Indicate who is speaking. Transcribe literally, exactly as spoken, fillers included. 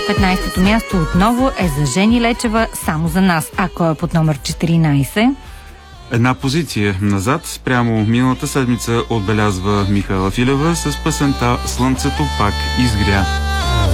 Speaker 1: петнайсетото място отново е за Жени Лечева "Само за нас", а кой е под номер четиринайсет?
Speaker 2: Една позиция назад, спрямо миналата седмица, отбелязва Михаела Филева с песента "Слънцето пак изгря".